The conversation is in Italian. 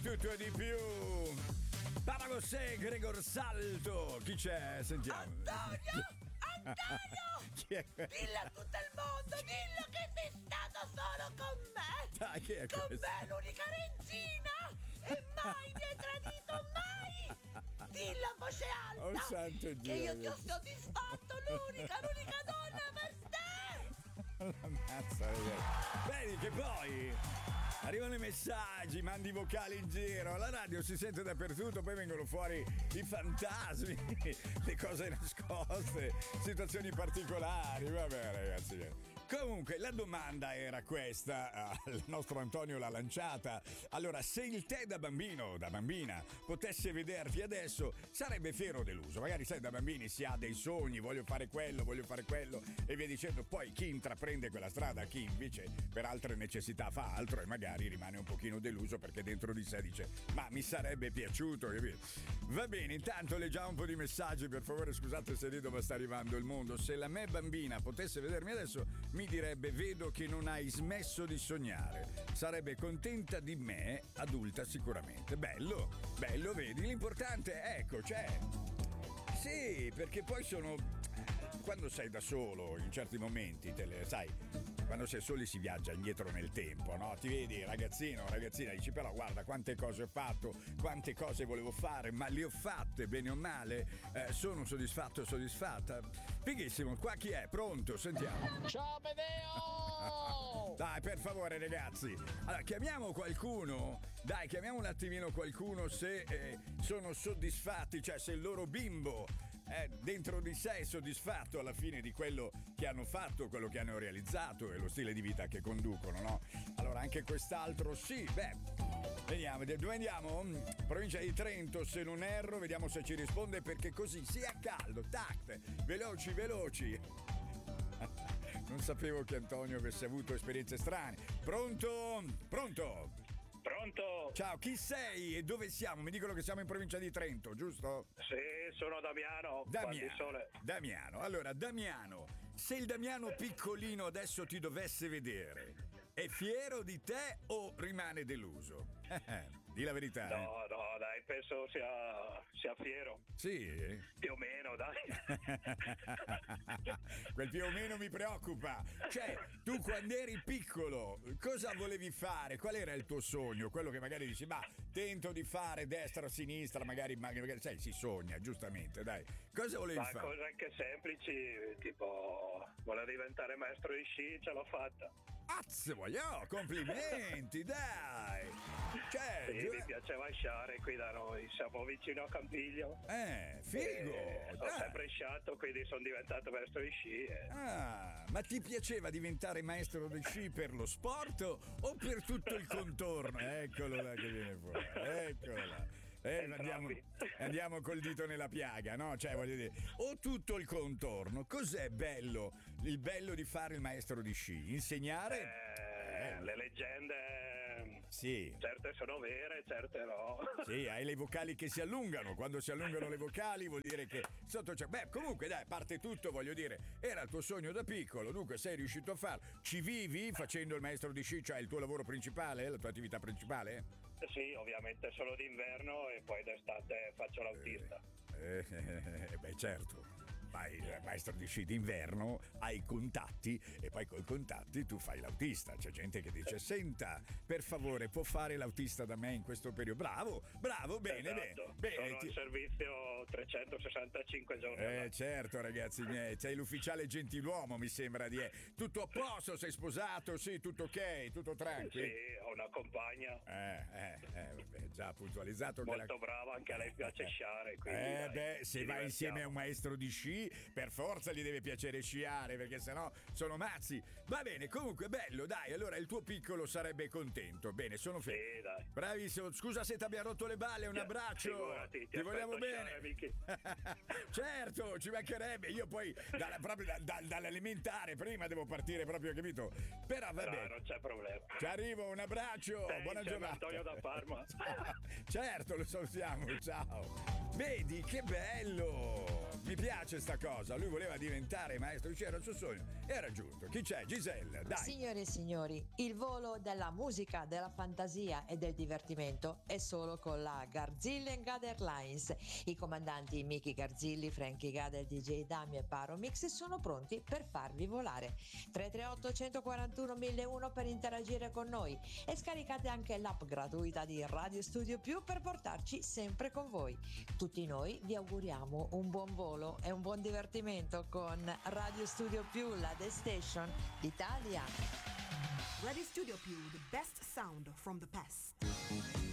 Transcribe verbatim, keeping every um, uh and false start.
tutto e di più. Paragossè, Gregor Salto. Chi c'è? Sentiamo. Antonio! Antonio! Chi è? Dillo a tutto il mondo, dillo che sei stato solo con me! Dai, chi è con questo? me, l'unica regina! E mai mi hai tradito, mai! Dillo a voce alta! Oh santo Dio! Che io ti ho soddisfatto, l'unica, l'unica donna per te! Ammazza, ragazzi. Vedi che poi arrivano i messaggi, mandi vocali in giro, la radio si sente dappertutto, poi vengono fuori i fantasmi, le cose nascoste, situazioni particolari, vabbè ragazzi. Comunque la domanda era questa, il nostro Antonio l'ha lanciata. Allora, se il te da bambino o da bambina potesse vederti adesso, sarebbe fiero o deluso? Magari sai, da bambini si ha dei sogni, voglio fare quello, voglio fare quello e via dicendo. Poi chi intraprende quella strada, chi invece per altre necessità fa altro e magari rimane un pochino deluso perché dentro di sé dice ma mi sarebbe piaciuto, capito? Va bene, intanto leggiamo un po' di messaggi, per favore, scusate se rido ma sta arrivando il mondo. Se la me bambina potesse vedermi adesso mi direbbe vedo che non hai smesso di sognare, sarebbe contenta di me adulta sicuramente. Bello, bello, vedi, l'importante è, ecco, c'è. Sì, perché poi sono quando sei da solo in certi momenti te le sai. Quando sei soli si viaggia indietro nel tempo, no? Ti vedi ragazzino, ragazzina, dici però guarda quante cose ho fatto, quante cose volevo fare, ma le ho fatte bene o male, eh, sono soddisfatto, soddisfatta. Fighissimo, qua chi è? Pronto? Sentiamo. Ciao Medeo! Dai, per favore ragazzi, allora chiamiamo qualcuno, dai chiamiamo un attimino qualcuno se eh, sono soddisfatti, cioè se il loro bimbo è dentro di sé è soddisfatto alla fine di quello che hanno fatto, quello che hanno realizzato e lo stile di vita che conducono, no? Allora anche quest'altro sì, beh, vediamo, dove andiamo? Provincia di Trento, se non erro, vediamo se ci risponde perché così sia caldo, tac, veloci, veloci. Non sapevo che Antonio avesse avuto esperienze strane. Pronto? Pronto? Pronto? Ciao, chi sei e dove siamo? Mi dicono che siamo in provincia di Trento, giusto? Sì, sono Damiano. Damiano, Damiano. Allora, Damiano, se il Damiano piccolino adesso ti dovesse vedere, è fiero di te o rimane deluso? Di la verità. No, eh. no, dai, penso sia, sia fiero. Sì? Più o meno, dai. Quel più o meno mi preoccupa. Cioè, tu quando eri piccolo, cosa volevi fare? Qual era il tuo sogno? Quello che magari dici, ma tento di fare destra, sinistra, magari, magari sai, si sogna, giustamente, dai. Cosa volevi ma fare? Ma cose anche semplici, tipo, voler diventare maestro di sci, ce l'ho fatta. Azz, voglio, complimenti, dai! Cioè, sì, giu- mi piaceva sciare qui da noi, siamo vicino a Campiglio. Eh, figo! E ho dai. sempre sciato, quindi sono diventato maestro di sci. E... Ah, ma ti piaceva diventare maestro di sci per lo sport o per tutto il contorno? Eccolo là che viene fuori, eccolo là. Eh, andiamo, andiamo col dito nella piaga, no? Cioè, voglio dire, o tutto il contorno. Cos'è bello? Il bello di fare il maestro di sci? Insegnare? Eh, eh. Le leggende, sì. Certe sono vere, certe no. Sì, hai le vocali che si allungano. Quando si allungano le vocali vuol dire che sotto c'è. Beh, comunque, dai, a parte tutto, voglio dire, era il tuo sogno da piccolo. Dunque, sei riuscito a farlo. Ci vivi facendo il maestro di sci? Cioè, il tuo lavoro principale, la tua attività principale? Sì, ovviamente solo d'inverno e poi d'estate faccio l'autista. Eh, eh, eh, beh, certo. Fai il maestro di sci d'inverno, hai contatti e poi coi contatti tu fai l'autista. C'è gente che dice: senta, per favore, può fare l'autista da me in questo periodo? Bravo, bravo, bene, esatto. bene, bene. Sono ti... al servizio trecentosessantacinque giorni. Eh, certo, ragazzi miei, sei l'ufficiale gentiluomo, mi sembra di è. Tutto a posto, sei sposato? Sì, tutto ok, tutto tranquillo. Sì, ho una compagna. Eh, eh, eh, vabbè, già puntualizzato. Molto che la... brava, anche a lei piace sciare. Quindi, eh, dai, beh, se vai insieme a un maestro di sci, per forza gli deve piacere sciare, perché sennò sono mazzi. Va bene, comunque bello, dai, allora il tuo piccolo sarebbe contento. Bene, sono sì, fe- dai. Bravissimo, scusa se ti abbia rotto le balle, un abbraccio. Figurati, ti, ti vogliamo bene. Sciare, certo, ci mancherebbe. Io poi dalla, proprio da, da, dall'elementare prima devo partire proprio, capito? Però vabbè. No, non c'è problema. Ci arrivo, un abbraccio, Sei, buona giornata. Antonio da Parma. Certo, lo salutiamo, ciao. Vedi che bello! Mi piace sta cosa. Lui voleva diventare maestro di sci, era il suo sogno. È raggiunto. Chi c'è? Giselle, dai. Signore e signori, il volo della musica, della fantasia e del divertimento è solo con la Garzilli and Gad Airlines. I comandanti Miki Garzilli, Frankie Gad, D J Dami e Paromix sono pronti per farvi volare. tre tre otto uno quattro uno mille uno per interagire con noi e scaricate anche l'app gratuita di Radio Studio Più per portarci sempre con voi. Tutti noi vi auguriamo un buon volo e un buon divertimento con Radio Studio Più, la The Station d'Italia. Radio Studio Più, the best sound from the past.